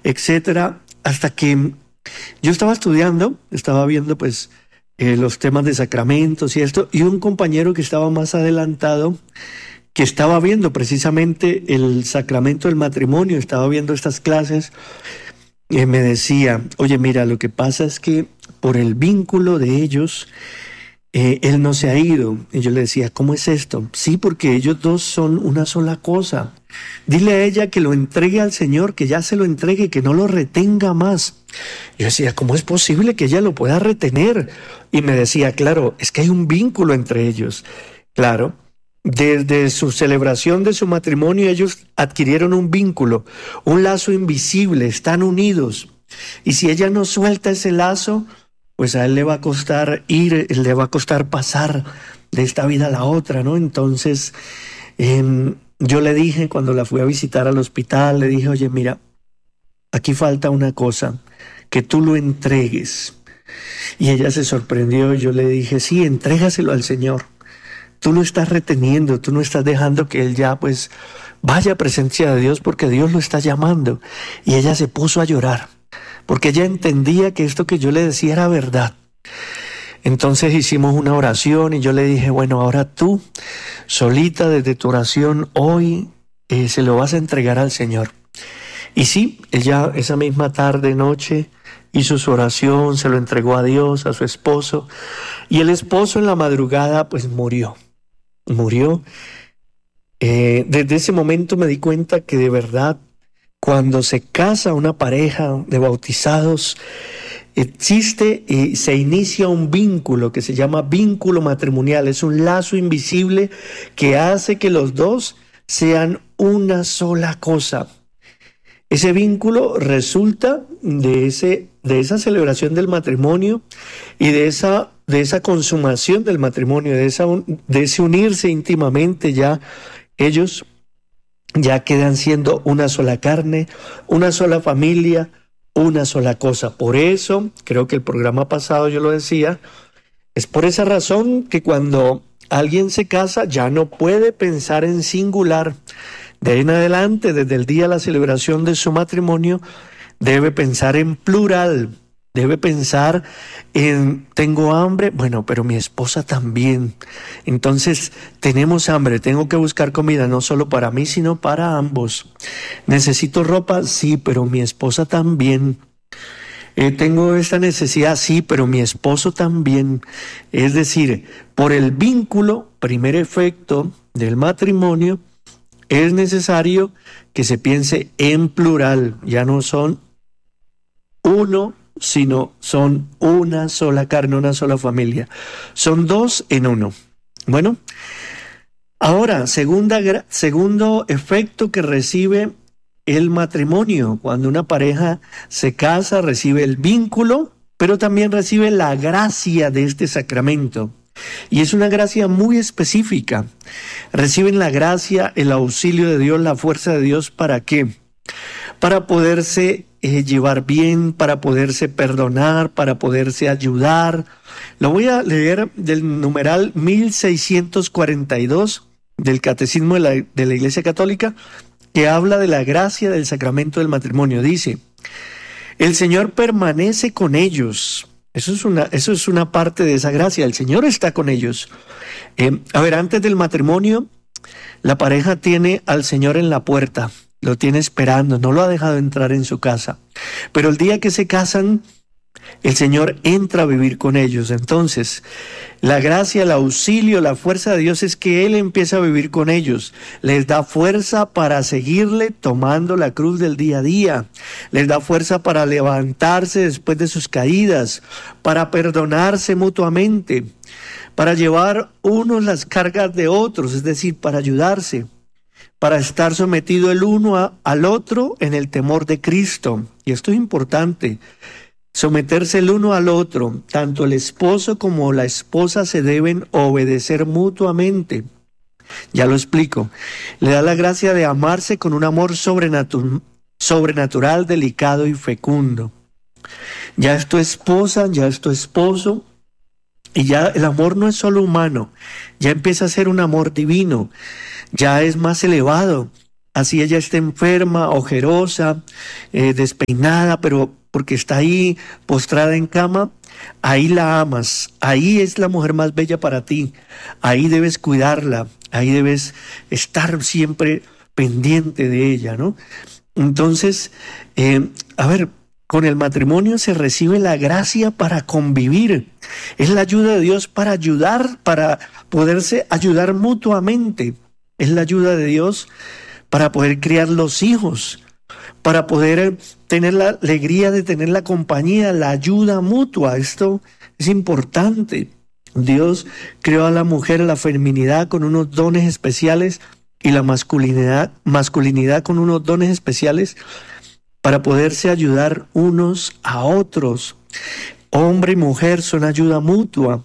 etcétera, hasta que yo estaba estudiando, estaba viendo pues los temas de sacramentos y esto, y un compañero que estaba más adelantado, que estaba viendo precisamente el sacramento del matrimonio, estaba viendo estas clases, me decía, oye, mira, lo que pasa es que por el vínculo de ellos, él no se ha ido. Y yo le decía, ¿cómo es esto? Sí, porque ellos dos son una sola cosa. Dile a ella que lo entregue al Señor, que ya se lo entregue, que no lo retenga más. Yo decía, ¿cómo es posible que ella lo pueda retener? Y me decía, claro, es que hay un vínculo entre ellos. Claro, desde su celebración de su matrimonio ellos adquirieron un vínculo, un lazo invisible, están unidos. Y si ella no suelta ese lazo, pues a él le va a costar le va a costar pasar de esta vida a la otra, ¿no? Entonces, yo le dije, cuando la fui a visitar al hospital, le dije, oye, mira, aquí falta una cosa, que tú lo entregues. Y ella se sorprendió, y yo le dije, sí, entrégaselo al Señor. Tú lo estás reteniendo, tú no estás dejando que él ya, pues, vaya a presencia de Dios, porque Dios lo está llamando. Y ella se puso a llorar, porque ella entendía que esto que yo le decía era verdad. Entonces hicimos una oración y yo le dije, bueno, ahora tú, solita desde tu oración, hoy se lo vas a entregar al Señor. Y sí, ella esa misma tarde, noche, hizo su oración, se lo entregó a Dios, a su esposo, y el esposo en la madrugada pues murió. Desde ese momento me di cuenta que de verdad, cuando se casa una pareja de bautizados, existe y se inicia un vínculo que se llama vínculo matrimonial. Es un lazo invisible que hace que los dos sean una sola cosa. Ese vínculo resulta de esa celebración del matrimonio y de esa consumación del matrimonio, de ese unirse íntimamente. Ya ellos ya quedan siendo una sola carne, una sola familia, una sola cosa. Por eso, creo que el programa pasado yo lo decía, es por esa razón que cuando alguien se casa ya no puede pensar en singular. De ahí en adelante, desde el día de la celebración de su matrimonio, debe pensar en plural. Debe pensar en, tengo hambre, bueno, pero mi esposa también. Entonces, tenemos hambre, tengo que buscar comida, no solo para mí, sino para ambos. Necesito ropa, sí, pero mi esposa también. Tengo esta necesidad, sí, pero mi esposo también. Es decir, por el vínculo, primer efecto del matrimonio, es necesario que se piense en plural. Ya no son uno, sino son una sola carne, una sola familia. Son dos en uno. Bueno, ahora, segundo efecto que recibe el matrimonio. Cuando una pareja se casa, recibe el vínculo, pero también recibe la gracia de este sacramento. Y es una gracia muy específica. Reciben la gracia, el auxilio de Dios, la fuerza de Dios. ¿Para qué? Para poderse llevar bien, para poderse perdonar, para poderse ayudar. Lo voy a leer del numeral 1642 del Catecismo de la Iglesia Católica, que habla de la gracia del sacramento del matrimonio. Dice, el Señor permanece con ellos. Eso es una parte de esa gracia. El Señor está con ellos. Antes del matrimonio, la pareja tiene al Señor en la puerta. Lo tiene esperando, no lo ha dejado entrar en su casa. Pero el día que se casan, el Señor entra a vivir con ellos. Entonces, la gracia, el auxilio, la fuerza de Dios es que Él empieza a vivir con ellos. Les da fuerza para seguirle tomando la cruz del día a día. Les da fuerza para levantarse después de sus caídas, para perdonarse mutuamente, para llevar unos las cargas de otros, es decir, para ayudarse, para estar sometido el uno al otro en el temor de Cristo. Y esto es importante. Someterse el uno al otro, tanto el esposo como la esposa se deben obedecer mutuamente. Ya lo explico. Le da la gracia de amarse con un amor sobrenatural, delicado y fecundo. Ya es tu esposa, ya es tu esposo, y ya el amor no es solo humano, ya empieza a ser un amor divino, ya es más elevado. así ella esté enferma, ojerosa, despeinada, pero porque está ahí postrada en cama, ahí la amas, ahí es la mujer más bella para ti, ahí debes cuidarla, ahí debes estar siempre pendiente de ella, ¿no? Entonces, con el matrimonio se recibe la gracia para convivir. Es la ayuda de Dios para ayudar, para poderse ayudar mutuamente. Es la ayuda de Dios para poder criar los hijos, para poder tener la alegría de tener la compañía, la ayuda mutua. Esto es importante. Dios creó a la mujer, a la feminidad con unos dones especiales y la masculinidad con unos dones especiales para poderse ayudar unos a otros. Hombre y mujer son ayuda mutua.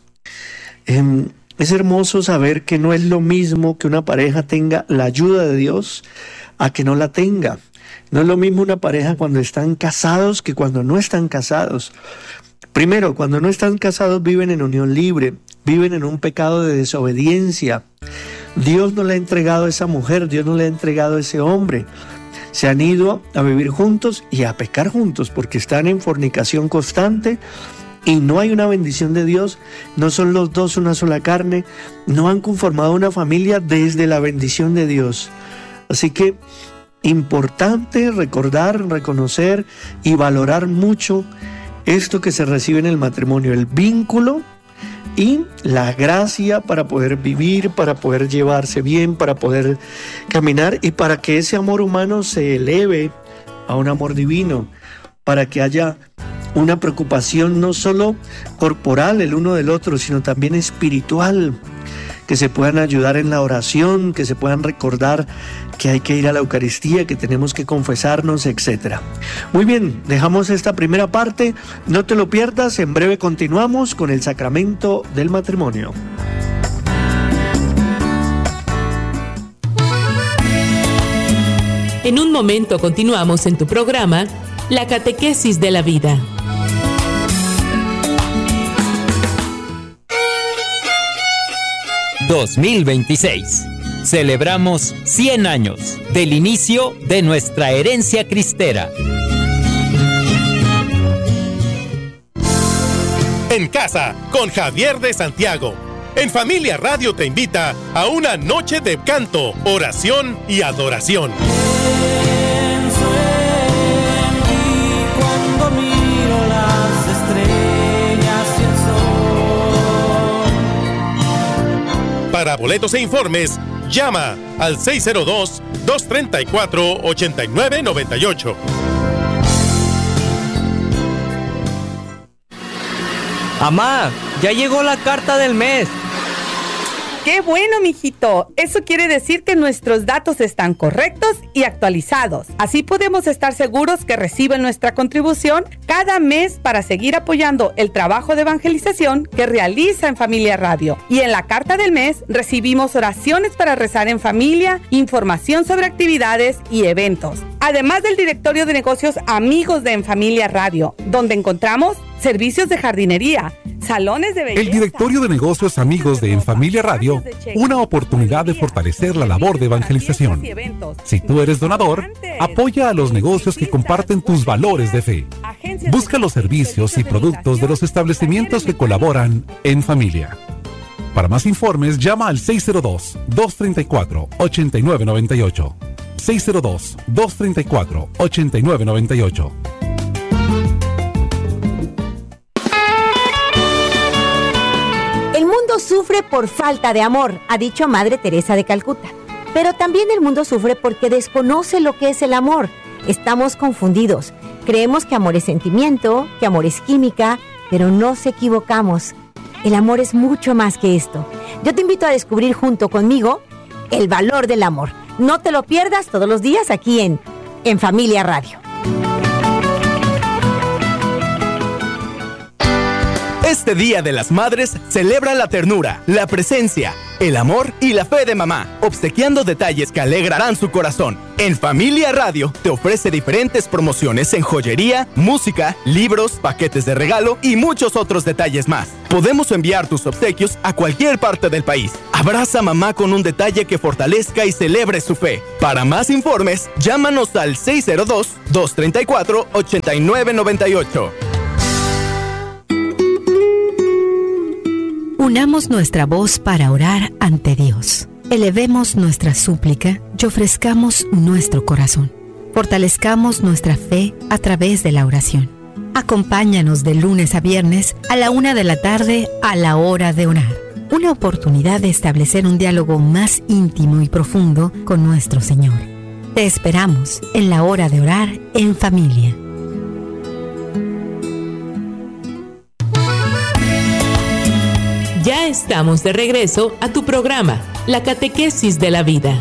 Es hermoso saber que no es lo mismo que una pareja tenga la ayuda de Dios a que no la tenga. No es lo mismo una pareja cuando están casados que cuando no están casados. Primero, cuando no están casados viven en unión libre, viven en un pecado de desobediencia. Dios no le ha entregado a esa mujer, Dios no le ha entregado a ese hombre. Se han ido a vivir juntos y a pecar juntos porque están en fornicación constante y no hay una bendición de Dios. No son los dos una sola carne, no han conformado una familia desde la bendición de Dios. Así que importante recordar, reconocer y valorar mucho esto que se recibe en el matrimonio, el vínculo y la gracia para poder vivir, para poder llevarse bien, para poder caminar y para que ese amor humano se eleve a un amor divino, para que haya una preocupación no solo corporal el uno del otro, sino también espiritual, que se puedan ayudar en la oración, que se puedan recordar que hay que ir a la Eucaristía, que tenemos que confesarnos, etc. Muy bien, dejamos esta primera parte, no te lo pierdas, en breve continuamos con el sacramento del matrimonio. En un momento continuamos en tu programa, La Catequesis de la Vida. ...2026... Celebramos 100 años del inicio de nuestra herencia cristera. En casa, con Javier de Santiago. En Familia Radio te invita a una noche de canto, oración y adoración. Pienso en ti cuando miro las estrellas y el sol. Para boletos e informes, llama al 602-234-8998. Amá, ya llegó la carta del mes. ¡Qué bueno, mijito! Eso quiere decir que nuestros datos están correctos y actualizados. Así podemos estar seguros que reciben nuestra contribución cada mes para seguir apoyando el trabajo de evangelización que realiza en Familia Radio. Y en la carta del mes recibimos oraciones para rezar en familia, información sobre actividades y eventos. Además del directorio de negocios Amigos de En Familia Radio, donde encontramos servicios de jardinería, salones de belleza. El directorio de negocios Amigos de En Familia Radio, una oportunidad de fortalecer la labor de evangelización. Si tú eres donador, apoya a los negocios que comparten tus valores de fe. Busca los servicios y productos de los establecimientos que colaboran en familia. Para más informes, llama al 602-234-8998. 602-234-8998. El mundo sufre por falta de amor, ha dicho Madre Teresa de Calcuta. Pero también el mundo sufre porque desconoce lo que es el amor. Estamos confundidos. Creemos que amor es sentimiento, que amor es química, pero nos equivocamos. El amor es mucho más que esto. Yo te invito a descubrir junto conmigo el valor del amor. No te lo pierdas todos los días aquí en Familia Radio. Este Día de las Madres celebra la ternura, la presencia, el amor y la fe de mamá, obsequiando detalles que alegrarán su corazón. En Familia Radio te ofrece diferentes promociones en joyería, música, libros, paquetes de regalo y muchos otros detalles más. Podemos enviar tus obsequios a cualquier parte del país. Abraza a mamá con un detalle que fortalezca y celebre su fe. Para más informes, llámanos al 602-234-8998. Unamos nuestra voz para orar ante Dios. Elevemos nuestra súplica y ofrezcamos nuestro corazón. Fortalezcamos nuestra fe a través de la oración. Acompáñanos de lunes a viernes a la 1 de la tarde a la hora de orar. Una oportunidad de establecer un diálogo más íntimo y profundo con nuestro Señor. Te esperamos en la hora de orar en familia. Ya estamos de regreso a tu programa, La Catequesis de la Vida.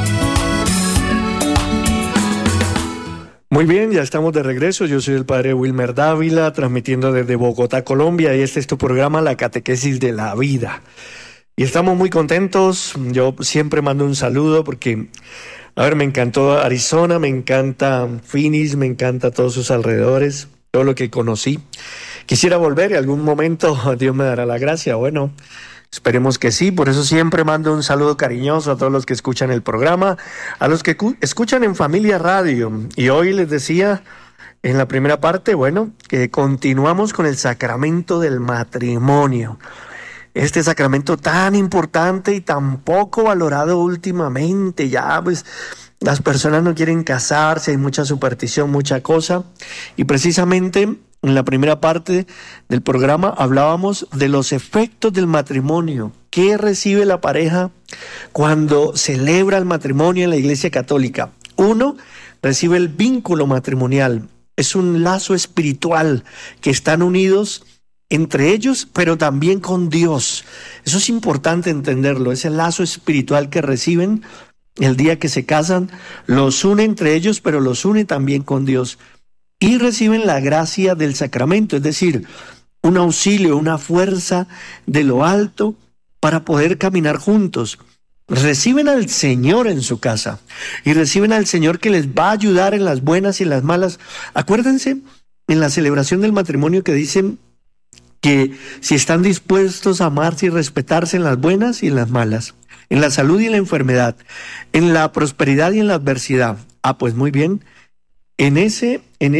Muy bien, ya estamos de regreso. Yo soy el padre Wilmer Dávila, transmitiendo desde Bogotá, Colombia, y este es tu programa, La Catequesis de la Vida. Y estamos muy contentos. Yo siempre mando un saludo porque, me encantó Arizona, me encanta Phoenix, me encanta todos sus alrededores, todo lo que conocí. Quisiera volver y algún momento Dios me dará la gracia. Bueno, esperemos que sí. Por eso siempre mando un saludo cariñoso a todos los que escuchan el programa, a los que escuchan en Familia Radio. Y hoy les decía en la primera parte, que continuamos con el sacramento del matrimonio. Este sacramento tan importante y tan poco valorado últimamente. Ya pues las personas no quieren casarse, hay mucha superstición, mucha cosa. Y precisamente en la primera parte del programa hablábamos de los efectos del matrimonio. ¿Qué recibe la pareja cuando celebra el matrimonio en la Iglesia Católica? Uno, recibe el vínculo matrimonial. Es un lazo espiritual que están unidos entre ellos, pero también con Dios. Eso es importante entenderlo. Ese lazo espiritual que reciben el día que se casan los une entre ellos, pero los une también con Dios. Y reciben la gracia del sacramento, es decir, un auxilio, una fuerza de lo alto para poder caminar juntos. Reciben al Señor en su casa y reciben al Señor que les va a ayudar en las buenas y en las malas. Acuérdense en la celebración del matrimonio que dicen que si están dispuestos a amarse y respetarse en las buenas y en las malas, en la salud y en la enfermedad, en la prosperidad y en la adversidad. Pues muy bien. En esa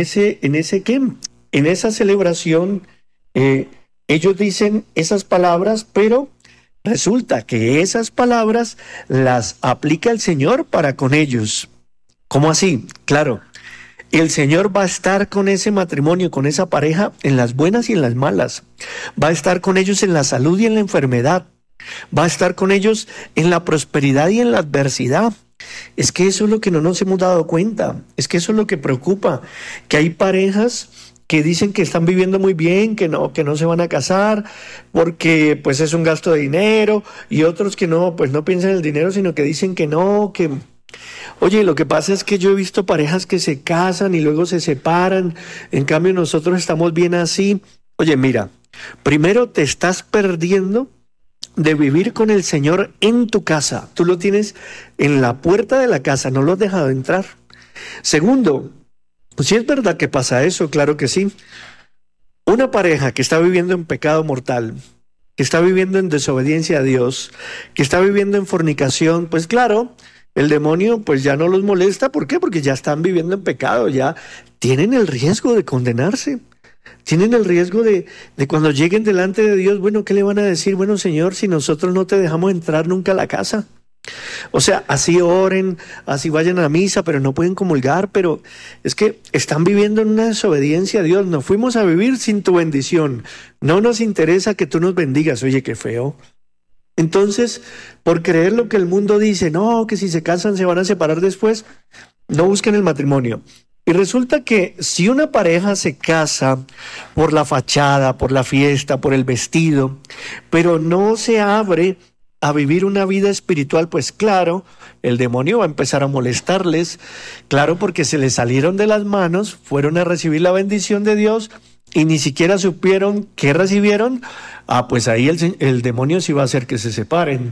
celebración, ellos dicen esas palabras, pero resulta que esas palabras las aplica el Señor para con ellos. ¿Cómo así? Claro, el Señor va a estar con ese matrimonio, con esa pareja, en las buenas y en las malas. Va a estar con ellos en la salud y en la enfermedad. Va a estar con ellos en la prosperidad y en la adversidad. Es que eso es lo que no nos hemos dado cuenta, es que eso es lo que preocupa, que hay parejas que dicen que están viviendo muy bien, que no se van a casar porque pues es un gasto de dinero, y otros que no piensan en el dinero, sino que dicen que no, que... Oye, lo que pasa es que yo he visto parejas que se casan y luego se separan, en cambio nosotros estamos bien así. Oye, mira, primero te estás perdiendo de vivir con el Señor en tu casa. Tú lo tienes en la puerta de la casa, no lo has dejado entrar. Segundo, pues sí es verdad que pasa eso, claro que sí. Una pareja que está viviendo en pecado mortal, que está viviendo en desobediencia a Dios, que está viviendo en fornicación, pues claro, el demonio pues ya no los molesta. ¿Por qué? Porque ya están viviendo en pecado, ya tienen el riesgo de condenarse. Tienen el riesgo de cuando lleguen delante de Dios, ¿qué le van a decir? Bueno, Señor, si nosotros no te dejamos entrar nunca a la casa. O sea, así oren, así vayan a misa, pero no pueden comulgar, pero es que están viviendo en una desobediencia a Dios. Nos fuimos a vivir sin tu bendición. No nos interesa que tú nos bendigas. Oye, qué feo. Entonces, por creer lo que el mundo dice, no, que si se casan se van a separar después, no busquen el matrimonio. Y resulta que si una pareja se casa por la fachada, por la fiesta, por el vestido, pero no se abre a vivir una vida espiritual, pues claro, el demonio va a empezar a molestarles, claro, porque se les salieron de las manos, fueron a recibir la bendición de Dios y ni siquiera supieron qué recibieron. Pues ahí el demonio sí va a hacer que se separen.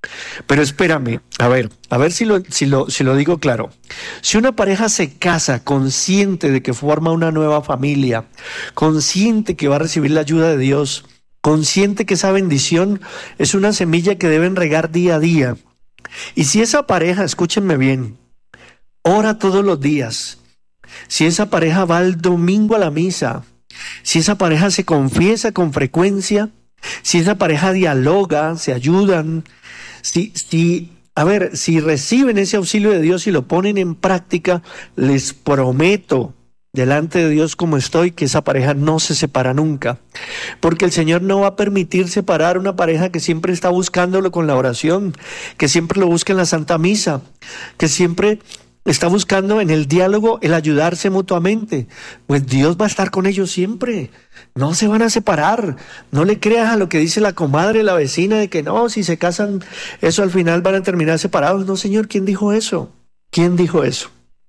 Pero espérame, a ver si lo digo claro. Si una pareja se casa consciente de que forma una nueva familia, consciente que va a recibir la ayuda de Dios, consciente que esa bendición es una semilla que deben regar día a día. Y si esa pareja, escúchenme bien, ora todos los días, si esa pareja va el domingo a la misa, si esa pareja se confiesa con frecuencia, si esa pareja dialoga, se ayudan, si reciben ese auxilio de Dios y lo ponen en práctica, les prometo delante de Dios como estoy, que esa pareja no se separa nunca. Porque el Señor no va a permitir separar una pareja que siempre está buscándolo con la oración, que siempre lo busca en la Santa Misa, que siempre está buscando en el diálogo el ayudarse mutuamente. Pues Dios va a estar con ellos siempre. No se van a separar. No le creas a lo que dice la comadre, la vecina, de que no, si se casan, eso al final van a terminar separados. No, Señor, ¿quién dijo eso? ¿Quién dijo eso?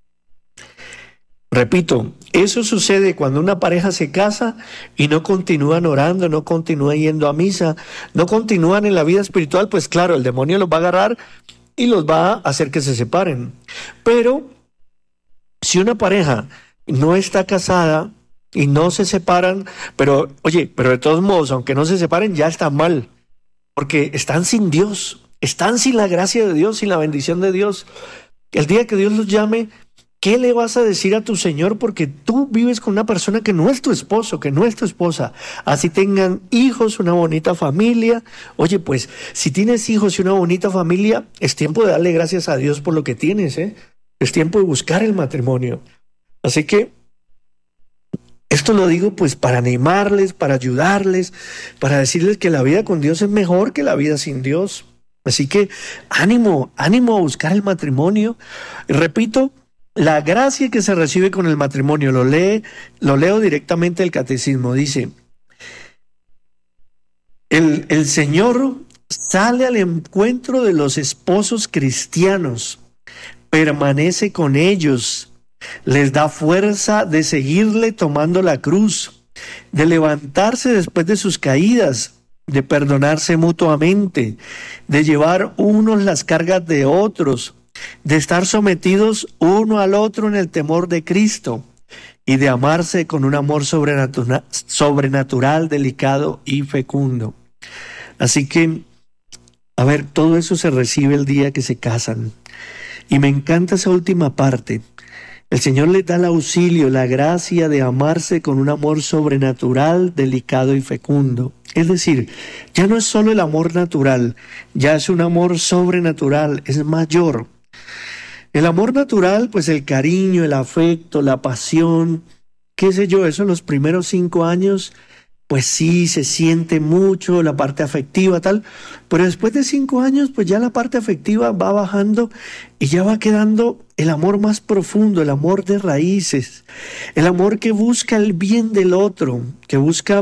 Repito, eso sucede cuando una pareja se casa y no continúan orando, no continúan yendo a misa, no continúan en la vida espiritual. Pues claro, el demonio los va a agarrar y los va a hacer que se separen. Pero si una pareja no está casada y no se separan, pero de todos modos, aunque no se separen, ya están mal, porque están sin Dios, están sin la gracia de Dios, sin la bendición de Dios. El día que Dios los llame, ¿qué le vas a decir a tu Señor? Porque tú vives con una persona que no es tu esposo, que no es tu esposa. Así tengan hijos, una bonita familia. Oye, pues, si tienes hijos y una bonita familia, es tiempo de darle gracias a Dios por lo que tienes, ¿eh? Es tiempo de buscar el matrimonio. Así que, esto lo digo pues para animarles, para ayudarles, para decirles que la vida con Dios es mejor que la vida sin Dios. Así que, ánimo a buscar el matrimonio. Y repito, la gracia que se recibe con el matrimonio, lo leo directamente del catecismo, dice: el Señor sale al encuentro de los esposos cristianos, permanece con ellos, les da fuerza de seguirle tomando la cruz, de levantarse después de sus caídas, de perdonarse mutuamente, de llevar unos las cargas de otros, de estar sometidos uno al otro en el temor de Cristo y de amarse con un amor sobrenatural, delicado y fecundo. Así que, todo eso se recibe el día que se casan. Y me encanta esa última parte. El Señor les da el auxilio, la gracia de amarse con un amor sobrenatural, delicado y fecundo. Es decir, ya no es solo el amor natural, ya es un amor sobrenatural, es mayor. El amor natural, pues el cariño, el afecto, la pasión, qué sé yo, eso en los primeros 5 años, pues sí, se siente mucho, la parte afectiva, tal, pero después de 5 años, pues ya la parte afectiva va bajando y ya va quedando el amor más profundo, el amor de raíces, el amor que busca el bien del otro, que busca,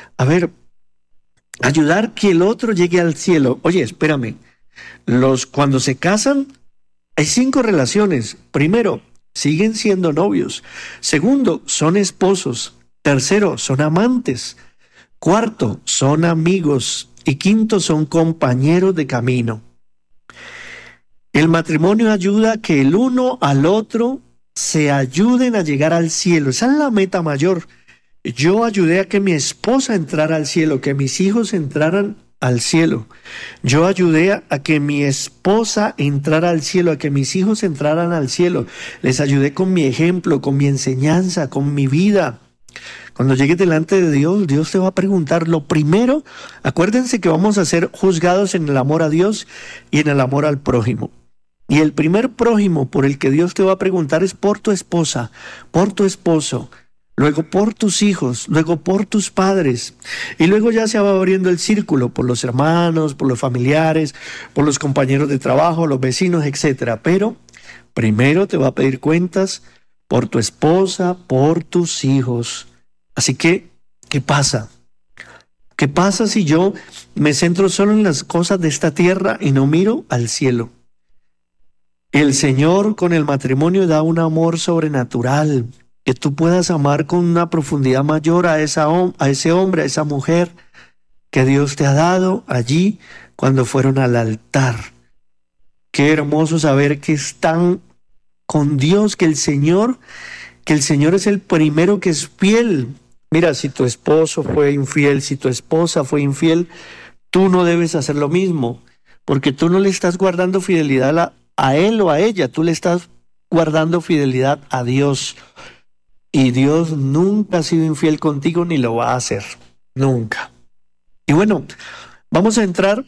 ayudar que el otro llegue al cielo. Oye, espérame, cuando se casan, hay 5 relaciones. Primero, siguen siendo novios. Segundo, son esposos. Tercero, son amantes. Cuarto, son amigos. Y quinto, son compañeros de camino. El matrimonio ayuda a que el uno al otro se ayuden a llegar al cielo. Esa es la meta mayor. Yo ayudé a que mi esposa entrara al cielo, que mis hijos entraran al cielo. Yo ayudé a que mi esposa entrara al cielo, a que mis hijos entraran al cielo. Les ayudé con mi ejemplo, con mi enseñanza, con mi vida. Cuando llegues delante de Dios, Dios te va a preguntar lo primero. Acuérdense que vamos a ser juzgados en el amor a Dios y en el amor al prójimo. Y el primer prójimo por el que Dios te va a preguntar es por tu esposa, por tu esposo, luego por tus hijos, luego por tus padres, y luego ya se va abriendo el círculo por los hermanos, por los familiares, por los compañeros de trabajo, los vecinos, etc. Pero primero te va a pedir cuentas por tu esposa, por tus hijos. Así que, ¿qué pasa? ¿Qué pasa si yo me centro solo en las cosas de esta tierra y no miro al cielo? El Señor con el matrimonio da un amor sobrenatural, que tú puedas amar con una profundidad mayor a ese hombre, a esa mujer que Dios te ha dado allí cuando fueron al altar. Qué hermoso saber que están con Dios, que el Señor es el primero que es fiel. Mira, si tu esposo fue infiel, si tu esposa fue infiel, tú no debes hacer lo mismo, porque tú no le estás guardando fidelidad a él o a ella, tú le estás guardando fidelidad a Dios. Y Dios nunca ha sido infiel contigo ni lo va a hacer, nunca. Y bueno, vamos a entrar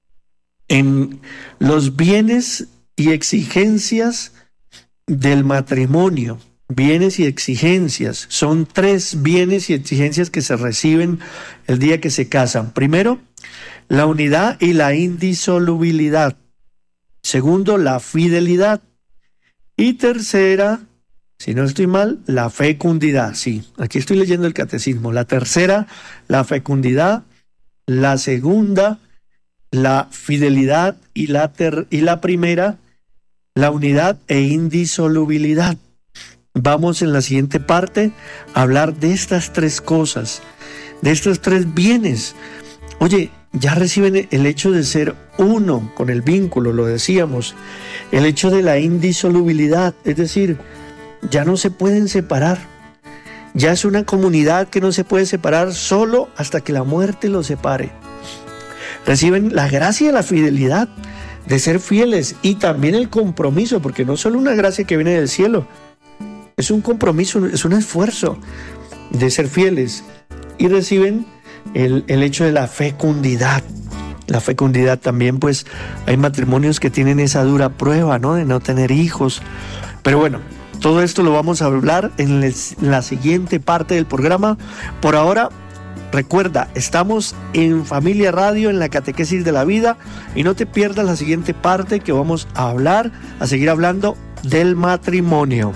en los bienes y exigencias del matrimonio. Bienes y exigencias. Son 3 bienes y exigencias que se reciben el día que se casan. Primero, la unidad y la indisolubilidad. Segundo, la fidelidad. Y tercera, si no estoy mal, la fecundidad. Sí, aquí estoy leyendo el catecismo. La tercera, la fecundidad. La segunda, la fidelidad. Y la primera, la unidad e indisolubilidad. Vamos en la siguiente parte a hablar de estas 3 cosas, de estos 3 bienes. Oye, ya reciben el hecho de ser uno con el vínculo, lo decíamos, el hecho de la indisolubilidad, es decir, ya no se pueden separar. Ya es una comunidad que no se puede separar solo hasta que la muerte los separe. Reciben la gracia y la fidelidad de ser fieles y también el compromiso, porque no solo una gracia que viene del cielo, es un compromiso, es un esfuerzo de ser fieles. Y reciben el hecho de la fecundidad. La fecundidad también, pues hay matrimonios que tienen esa dura prueba, ¿no?, de no tener hijos. Pero bueno, todo esto lo vamos a hablar en la siguiente parte del programa. Por ahora, recuerda, estamos en Familia Radio, en la Catequesis de la Vida, y no te pierdas la siguiente parte que vamos a seguir hablando del matrimonio.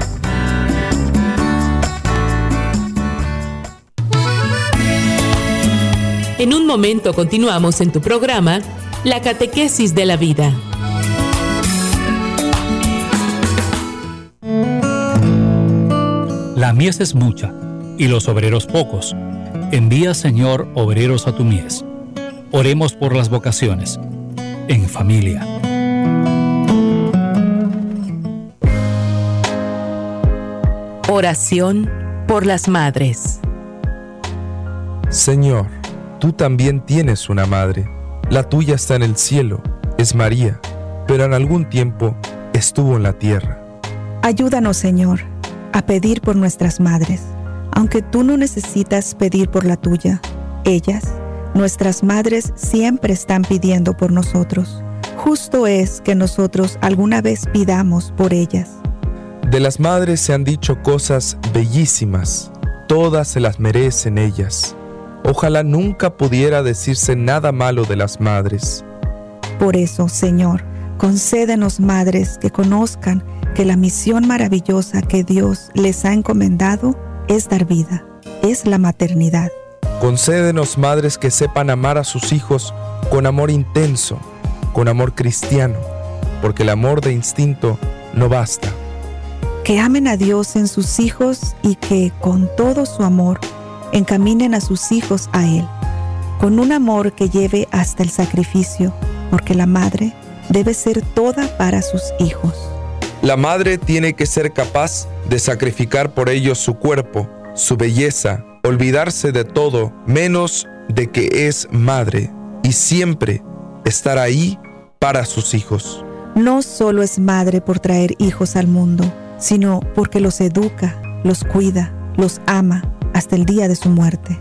En un momento continuamos en tu programa, La Catequesis de la Vida. La mies es mucha, y los obreros pocos. Envía, Señor, obreros a tu mies. Oremos por las vocaciones. En familia. Oración por las madres. Señor, tú también tienes una madre. La tuya está en el cielo, es María, pero en algún tiempo estuvo en la tierra. Ayúdanos, Señor, a pedir por nuestras madres, aunque tú no necesitas pedir por la tuya. Ellas, nuestras madres, siempre están pidiendo por nosotros. Justo es que nosotros alguna vez pidamos por ellas. De las madres se han dicho cosas bellísimas, todas se las merecen ellas. Ojalá nunca pudiera decirse nada malo de las madres. Por eso, Señor, concédenos madres que conozcan que la misión maravillosa que Dios les ha encomendado es dar vida, es la maternidad. Concédenos madres que sepan amar a sus hijos con amor intenso, con amor cristiano, porque el amor de instinto no basta. Que amen a Dios en sus hijos y que, con todo su amor, encaminen a sus hijos a Él, con un amor que lleve hasta el sacrificio, porque la madre debe ser toda para sus hijos. La madre tiene que ser capaz de sacrificar por ellos su cuerpo, su belleza, olvidarse de todo menos de que es madre y siempre estar ahí para sus hijos. No solo es madre por traer hijos al mundo, sino porque los educa, los cuida, los ama hasta el día de su muerte.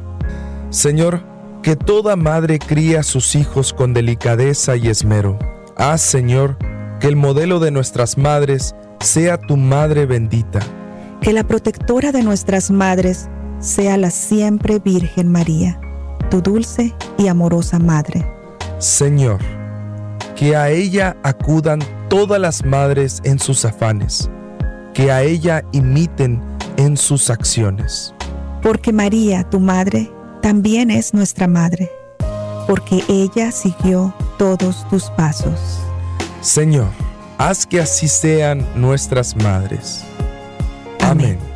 Señor, que toda madre críe a sus hijos con delicadeza y esmero. Haz, Señor, que el modelo de nuestras madres sea tu Madre bendita. Que la protectora de nuestras madres sea la siempre Virgen María, tu dulce y amorosa Madre. Señor, que a ella acudan todas las madres en sus afanes, que a ella imiten en sus acciones. Porque María, tu Madre, también es nuestra Madre, porque ella siguió todos tus pasos. Señor, haz que así sean nuestras madres. Amén.